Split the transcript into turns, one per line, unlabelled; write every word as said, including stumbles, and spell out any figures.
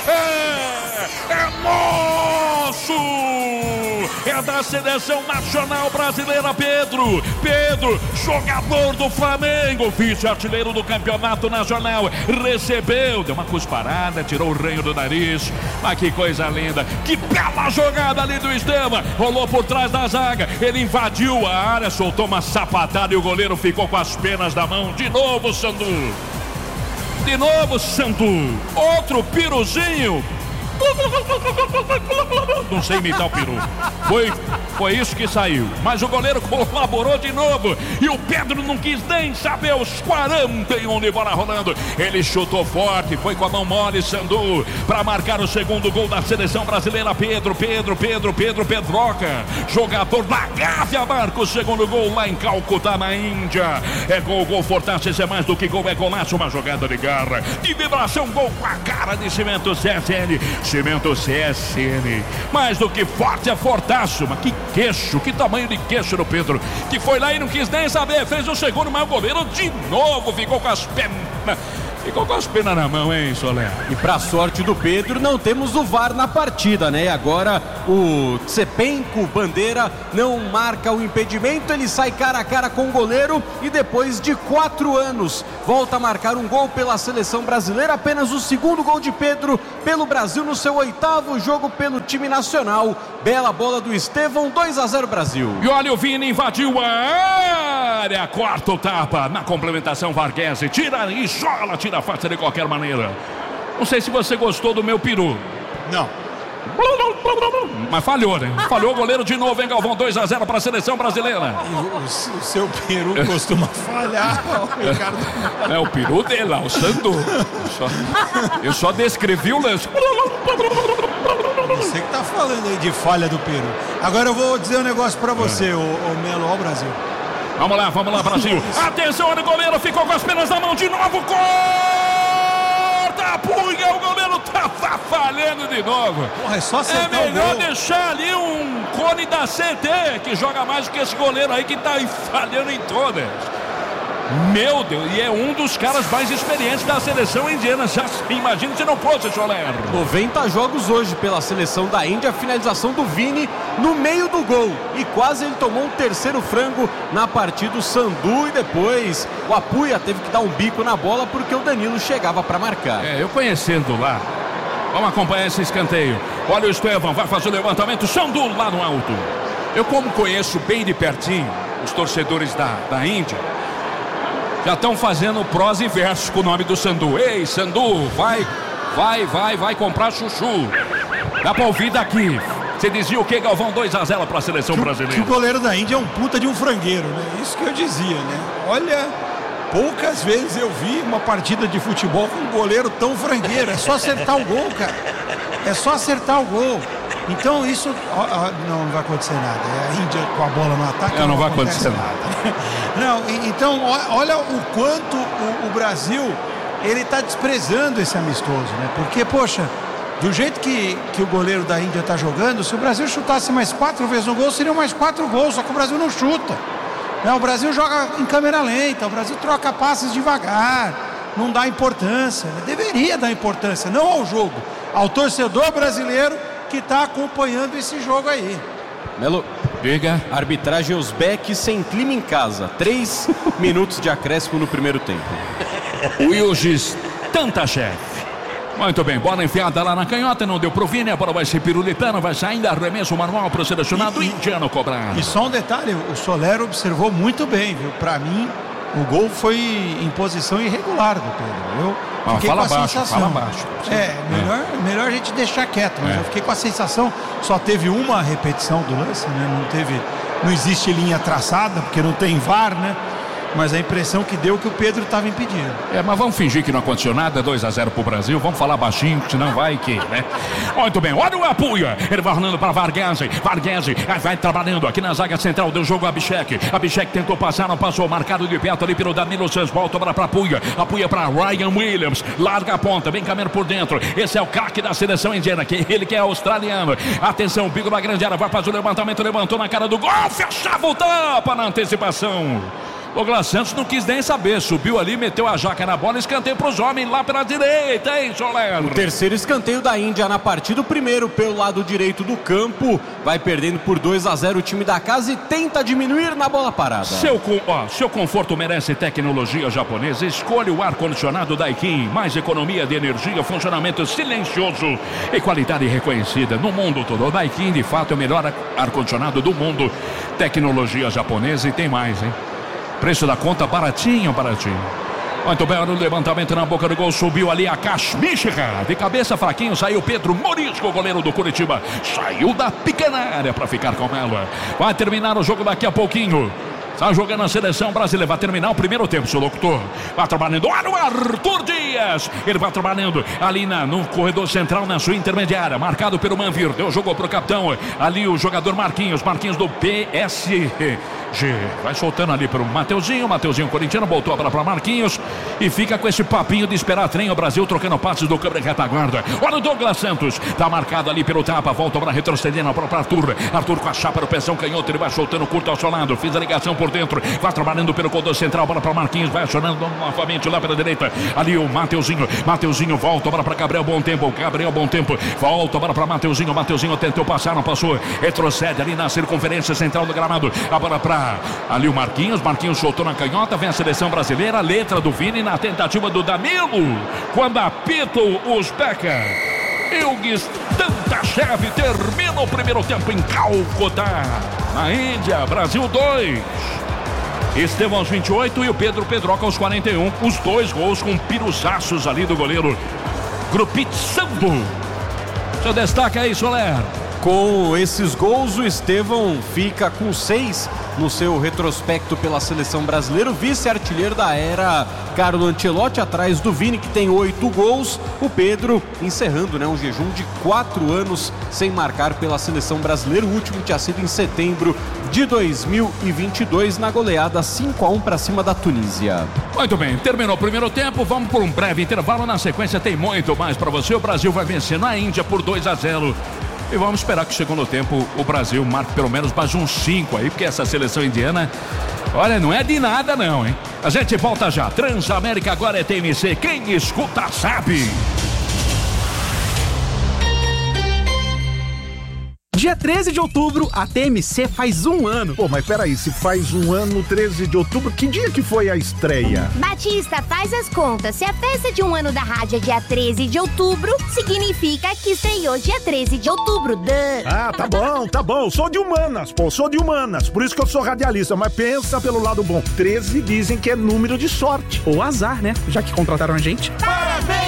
É, é nosso! É da seleção nacional brasileira, Pedro. Pedro, jogador do Flamengo, vice-artilheiro do campeonato nacional. Recebeu, deu uma cusparada, tirou o ranho do nariz. Mas que coisa linda. Que bela jogada ali do Estevam. Rolou por trás da zaga. Ele invadiu a área, soltou uma sapatada e o goleiro ficou com as penas da mão. De novo, Sandu. De novo, Sandu. Outro piruzinho. Não sei imitar o peru. Foi, foi isso que saiu. Mas o goleiro colaborou de novo. E o Pedro não quis nem saber. Os quarenta e um de bola rolando. Ele chutou forte, foi com a mão mole, Sandu, para marcar o segundo gol da seleção brasileira. Pedro, Pedro, Pedro, Pedro, Pedroca, jogador da Gávea, marca o segundo gol lá em Calcutá, na Índia. É gol, gol Fortaço, esse é mais do que gol, é golaço, uma jogada de garra, de vibração, gol com a cara de Cimento C S N. Cimento C S N, mais do que forte é Fortaço. Mas que queixo, que tamanho de queixo do Pedro, que foi lá e não quis nem saber, fez o segundo, mas o goleiro de novo ficou com as penas. Ficou com as penas na mão, hein, Soler?
E pra sorte do Pedro, não temos o V A R na partida, né? Agora o Tsepenko Bandeira não marca o impedimento, ele sai cara a cara com o goleiro e depois de quatro anos volta a marcar um gol pela seleção brasileira. Apenas o segundo gol de Pedro pelo Brasil no seu oitavo jogo pelo time nacional. Bela bola do Estevão, dois a zero Brasil.
E olha o Vini, invadiu a área, quarta o tapa, na complementação Varghese, tira e joga, tira a faixa de qualquer maneira. Não sei se você gostou do meu peru.
Não.
Mas falhou, né? Falhou o goleiro de novo, hein, Galvão? dois a zero para a seleção brasileira.
O, o, o seu peru costuma falhar, Ricardo.
É o peru dele lá, o Sandu. Eu só, eu só descrevi o lance.
Você que tá falando aí de falha do peru. Agora eu vou dizer um negócio pra você, é. o, o Melo, ó o Brasil.
Vamos lá, vamos lá, Brasil. Atenção, o goleiro ficou com as penas na mão de novo. Corta a punha, o goleiro tá falhando de novo.
Porra, é só acertar
É melhor
o gol.
deixar ali um cone da C T, que joga mais do que esse goleiro aí que tá falhando em todas. Meu Deus, e é um dos caras mais experientes da seleção indiana. Já imagina se não fosse, Soler.
noventa jogos hoje pela seleção da Índia. A finalização do Vini no meio do gol. E quase ele tomou um terceiro frango na partida. O Sandu e depois o Apuia teve que dar um bico na bola porque o Danilo chegava para marcar.
É, eu conhecendo lá. Vamos acompanhar esse escanteio. Olha o Estevão, vai fazer o levantamento. Sandu lá no alto. Eu, como conheço bem de pertinho os torcedores da, da Índia, já estão fazendo prós e versos com o nome do Sandu. Ei, Sandu, vai, vai, vai, vai comprar chuchu. Dá pra ouvir daqui. Você dizia o que, Galvão? dois a zero para a seleção
que,
brasileira.
Que o goleiro da Índia é um puta de um frangueiro, né? Isso que eu dizia, né? Olha, poucas vezes eu vi uma partida de futebol com um goleiro tão frangueiro. É só acertar o gol, cara. É só acertar o gol. Então isso ó, ó, não, não vai acontecer nada. É a Índia com a bola no ataque.
É, não, não vai
acontecer
nada.
Não, então olha o quanto o, o Brasil ele está desprezando esse amistoso, né? Porque, poxa, do jeito que, que o goleiro da Índia está jogando, se o Brasil chutasse mais quatro vezes no gol, seriam mais quatro gols, só que o Brasil não chuta. Não, o Brasil joga em câmera lenta, o Brasil troca passes devagar, não dá importância, né? Deveria dar importância, não ao jogo, ao torcedor brasileiro que está acompanhando esse jogo aí.
Melo,
diga.
Arbitragem Uzbek sem clima em casa. Três minutos de acréscimo no primeiro tempo.
Wilgis Tantachev. Muito bem, bola enfiada lá na canhota, não deu pro Vini, a bola vai ser pirulitana, vai saindo arremesso manual pro selecionado e, indiano cobrar.
E só um detalhe, o Soler observou muito bem, viu? Pra mim, o gol foi em posição irregular do Pedro. Eu
ah,
fiquei
fala
com a
baixo,
sensação.
fala baixo.
É, melhor, é. melhor a gente deixar quieto, mas é. eu fiquei com a sensação, só teve uma repetição do lance, né? Não teve, não existe linha traçada, porque não tem V A R, né? Mas a impressão que deu que o Pedro estava impedindo.
É, mas vamos fingir que não aconteceu nada, dois a zero pro Brasil, vamos falar baixinho, senão vai que, né? Muito bem, olha o Apuia, ele vai rolando para Varghese, Varghese vai trabalhando aqui na zaga central do jogo, Abhishek, Abhishek tentou passar, não passou, marcado de perto ali pelo Danilo Santos, volta para Apuia, Apuia para Ryan Williams, larga a ponta, vem caminhando por dentro, esse é o craque da seleção indiana, que ele que é australiano, atenção, Bigo na grande área, vai fazer o levantamento, levantou na cara do gol, fechava o tapa na antecipação. Douglas Santos não quis nem saber, subiu ali, meteu a jaca na bola, escanteio para os homens lá pela direita, hein, Soler?
O terceiro escanteio da Índia na partida, o primeiro pelo lado direito do campo, vai perdendo por dois a zero o time da casa e tenta diminuir na bola parada.
Seu, ó, seu conforto merece tecnologia japonesa, escolha o ar-condicionado Daikin, mais economia de energia, funcionamento silencioso e qualidade reconhecida no mundo todo. O Daikin, de fato, é o melhor ar-condicionado do mundo, tecnologia japonesa e tem mais, hein? Preço da conta baratinho, baratinho. Muito bem, olha o levantamento na boca do gol. Subiu ali a Kashmishka. De cabeça fraquinho saiu Pedro Morisco, goleiro do Curitiba. Saiu da pequena área para ficar com ela. Vai terminar o jogo daqui a pouquinho. Está jogando a seleção brasileira. Vai terminar o primeiro tempo, seu locutor. Vai trabalhando. Olha o Arthur Dias. Ele vai trabalhando ali na, no corredor central, na sua intermediária. Marcado pelo Manvir. Deu jogo para o capitão. Ali o jogador Marquinhos. Marquinhos do P S G. Vai soltando ali para o Mateuzinho. Mateuzinho corintiano. Voltou a bola para Marquinhos. E fica com esse papinho de esperar trem. O Brasil trocando passes do câmera retaguarda. Olha o Douglas Santos. Está marcado ali pelo tapa. Volta para retrocedendo para Arthur. Arthur com a chapa no pezão canhoto. Ele vai soltando curto ao seu lado. Fiz a ligação por dentro, vai trabalhando pelo corredor central, bola para Marquinhos, vai acionando novamente lá pela direita, ali o Mateuzinho, Mateuzinho volta, bola para Gabriel Bom Tempo, Gabriel Bom Tempo, volta, bola para Mateuzinho, Mateuzinho tentou passar, não passou, retrocede ali na circunferência central do gramado, a bola para ali o Marquinhos, Marquinhos soltou na canhota, vem a seleção brasileira, a letra do Vini na tentativa do Danilo, quando apita o Uzbeka. Ilgues Tantashev termina o primeiro tempo em Calcutá, na Índia. Brasil dois, Estevão aos vinte e oito e o Pedro Pedroca aos quarenta e um. Os dois gols com piruçaços ali do goleiro Grupitsando. Seu destaque aí, Soler.
Com esses gols, o Estevão fica com seis no seu retrospecto pela seleção brasileira. O vice-artilheiro da era, Carlo Ancelotti, atrás do Vini, que tem oito gols. O Pedro encerrando, né, um jejum de quatro anos sem marcar pela seleção brasileira. O último tinha sido em setembro de dois mil e vinte e dois, na goleada cinco a um para cima da Tunísia.
Muito bem, terminou o primeiro tempo. Vamos por um breve intervalo. Na sequência tem muito mais para você. O Brasil vai vencendo a Índia por dois a zero. E vamos esperar que no segundo tempo o Brasil marque pelo menos mais uns cinco aí, porque essa seleção indiana, olha, não é de nada não, hein? A gente volta já. Transamérica agora é T M C. Quem escuta sabe.
Dia treze de outubro, a T M C faz um ano.
Pô, mas peraí, se faz um ano, treze de outubro, que dia que foi a estreia?
Batista, faz as contas. Se a festa de um ano da rádio é dia treze de outubro, significa que estreou dia treze de outubro. Duh.
Ah, tá bom, tá bom. Sou de humanas, pô, sou de humanas. Por isso que eu sou radialista, mas pensa pelo lado bom. treze dizem que é número de sorte.
Ou azar, né? Já que contrataram a gente.
Parabéns!